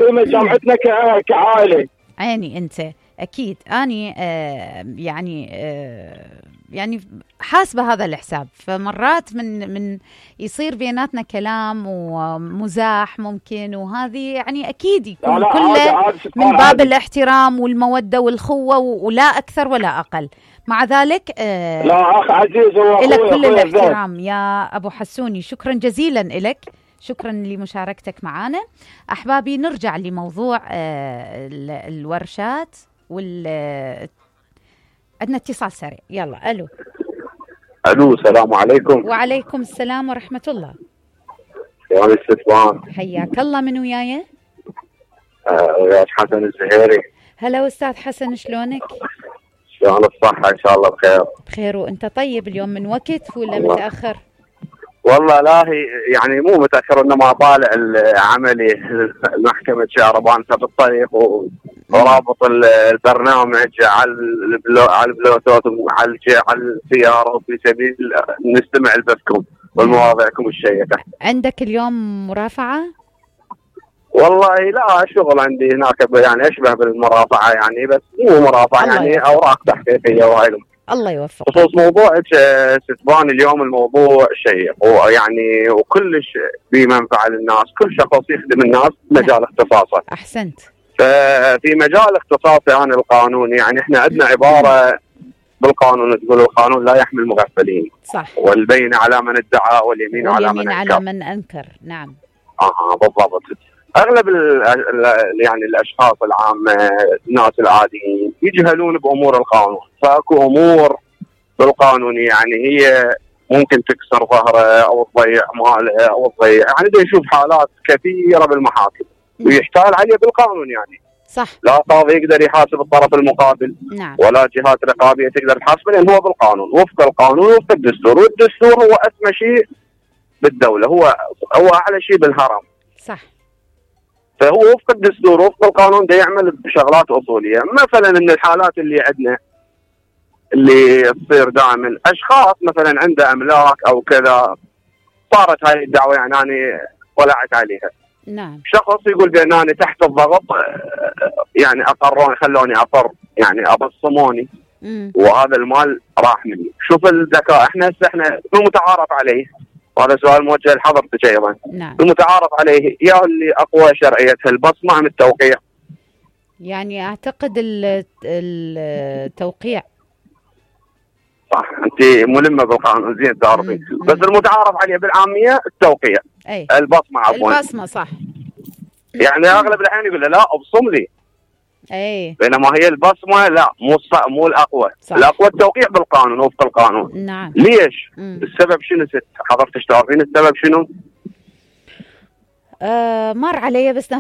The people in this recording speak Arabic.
خدمة جامعتنا كعائلة. عيني أنت أكيد. أني يعني حاسبة هذا الحساب. فمرات من يصير بيناتنا كلام ومزاح ممكن، وهذه يعني أكيد يكون كله من باب الاحترام والمودة والخوة، ولا أكثر ولا أقل. مع ذلك لا أخ عزيز إلى كل الاحترام يا أبو حسوني. شكرا جزيلا إلك، شكرا لمشاركتك معنا. أحبابي نرجع لموضوع الورشات عندنا اتصال سريع. يلا. ألو. السلام عليكم. وعليكم السلام ورحمة الله. يا استاذ، حياك الله. من وياي؟ وياك حسن الزهيري. هلا أستاذ حسن، شلونك؟ شلون الصحة؟ إن شاء الله بخير. بخير. وأنت طيب؟ اليوم من وقت ولا متأخر؟ والله لا، هي يعني مو متأخر، إنما طالع عملي محكمة شهربان في الطريق ورابط البرنامج على البلوتوث على السيارة، في سبيل نستمع لبثكم والمواضيعكم الشيقة. عندك اليوم مرافعة؟ والله لا، شغل عندي هناك يعني أشبه بالمرافعة يعني، بس مو مرافعة يعني، أوراق تحقيقية وهاي. الله يوفقك. بخصوص موضوع ستبان اليوم، الموضوع شيق ويعني وكلش بمنفعة للناس، كل شخص يخدم الناس مجال اختصاصه. أحسنت. ففي مجال اختصاصي أنا القانون، يعني احنا عندنا عبارة بالقانون تقول القانون لا يحمي المغفلين. صح. والبين على من ادعى واليمين على من أنكر. نعم. بالضبط. اغلب يعني الاشخاص العامه، الناس العاديين يجهلون بامور القانون. فاكو امور بالقانون يعني هي ممكن تكسر ظهره او تضيع ماله او تضيع، يعني دا يشوف حالات كثيره بالمحاكم ويحتال عليه بالقانون يعني. صح. لا قاضي يقدر يحاسب الطرف المقابل. نعم. ولا جهات رقابيه تقدر تحاسبه، لان هو بالقانون، وفق القانون وفق الدستور، والدستور هو اسمى شيء بالدوله، هو اعلى شيء بالهرم. صح. فهو وفق الدستور وفق القانون ده يعمل بشغلات اصوليه. مثلا من الحالات اللي عندنا اللي تصير دائما، اشخاص مثلا عنده املاك او كذا، صارت هاي الدعوه يعني انا طلعت عليها. نعم. شخص يقول بانني تحت الضغط يعني اقروني، خلوني اقر يعني ابصموني، وهذا المال راح مني. شوف الذكاء، احنا المتعارف عليه، وهذا سؤال موجه لحضرتك ايضا. نعم. المتعارف عليه يا اللي اقوى شرعيه البصمه ام التوقيع؟ يعني اعتقد التوقيع. صح، انت ملمه بالقانون زين تعرفين. بس المتعارف عليه بالعاميه التوقيع. اي. البصمه عفوا. البصمه صح. يعني اغلب الاحيان يقول لا ابصم لي. اي. بينما هي البصمه لا، مو الاقوى. صح. الاقوى التوقيع بالقانون وفق القانون. نعم. ليش؟ السبب شنو حضرتك تعرفين السبب شنو؟ مر علي بس